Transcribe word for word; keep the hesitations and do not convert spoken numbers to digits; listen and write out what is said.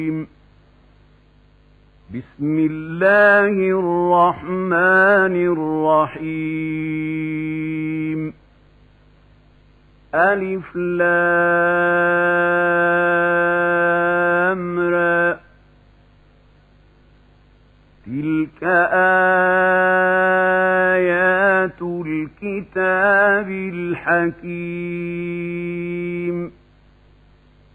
بسم الله الرحمن الرحيم ألف لام را تلك آيات الكتاب الحكيم